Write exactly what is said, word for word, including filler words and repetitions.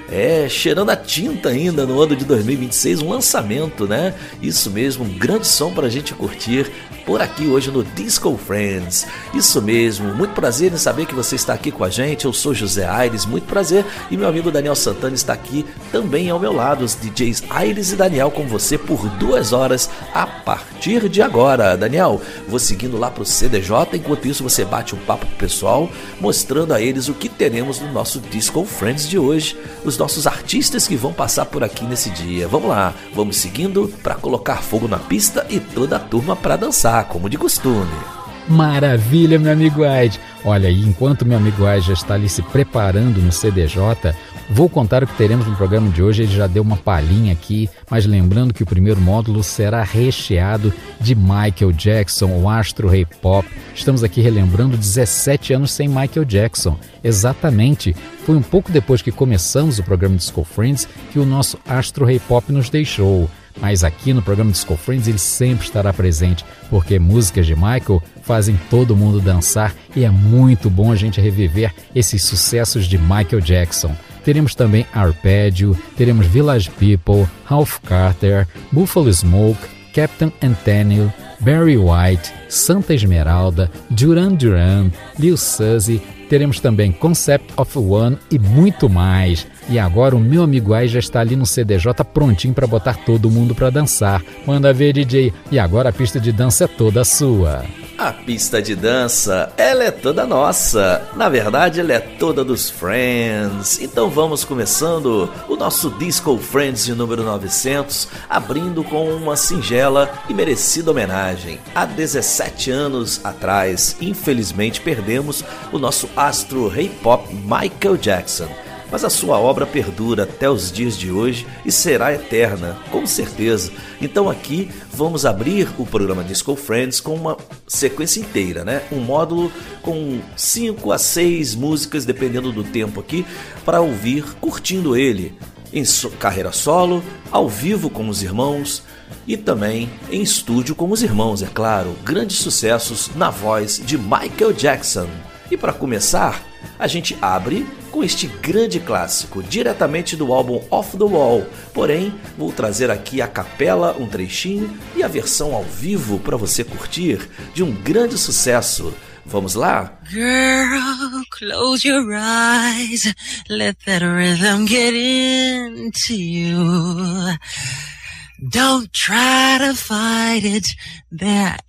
É, cheirando a tinta ainda no ano de dois mil e vinte e seis, um lançamento, né? Isso mesmo, um grande som pra gente curtir por aqui hoje no Disco Friends. Isso mesmo, muito prazer em saber que você está aqui com a gente. Eu sou José Aires, muito prazer. E meu amigo Daniel Santana está aqui também ao meu lado. Os D Js Aires e Daniel com você por duas horas a partir de agora. Daniel, vou seguindo lá pro C D J. Enquanto isso, você bate um papo com o pessoal, mostrando a eles o que teremos no nosso Disco Friends de hoje. Os nossos artistas que vão passar por aqui nesse dia. Vamos lá, vamos seguindo para colocar fogo na pista e toda a turma para dançar, como de costume. Maravilha, meu amigo Aide. Olha, e enquanto meu amigo Aide já está ali se preparando no C D J, vou contar o que teremos no programa de hoje. Ele já deu uma palhinha aqui, mas lembrando que o primeiro módulo será recheado de Michael Jackson, o astro rei pop. Estamos aqui relembrando dezessete anos sem Michael Jackson. Exatamente, foi um pouco depois que começamos o programa Disco Friends que o nosso astro rei pop nos deixou. Mas aqui no programa Disco Friends ele sempre estará presente, porque músicas de Michael fazem todo mundo dançar e é muito bom a gente reviver esses sucessos de Michael Jackson. Teremos também Arpeggio, teremos Village People, Ralph Carter, Buffalo Smoke, Captain Anthony, Barry White, Santa Esmeralda, Duran Duran, Lil Suzy, teremos também Concept of One e muito mais. E agora o meu amigo Ai já está ali no C D J prontinho para botar todo mundo para dançar. Manda ver, D J. E agora a pista de dança é toda sua. A pista de dança, ela é toda nossa. Na verdade, ela é toda dos Friends. Então vamos começando o nosso Disco Friends de número novecentos, abrindo com uma singela e merecida homenagem. Há dezessete anos atrás, infelizmente, perdemos o nosso astro rei pop Michael Jackson. Mas a sua obra perdura até os dias de hoje e será eterna, com certeza. Então aqui vamos abrir o programa Disco Friends com uma sequência inteira, né? Um módulo com cinco a seis músicas, dependendo do tempo aqui, para ouvir curtindo ele em so- carreira solo, ao vivo com os irmãos e também em estúdio com os irmãos, é claro. Grandes sucessos na voz de Michael Jackson. E para começar, a gente abre com este grande clássico, diretamente do álbum Off the Wall. Porém, vou trazer aqui a capela, um trechinho e a versão ao vivo para você curtir de um grande sucesso. Vamos lá? Girl, close your eyes, let that rhythm get into you. Don't try to fight it, there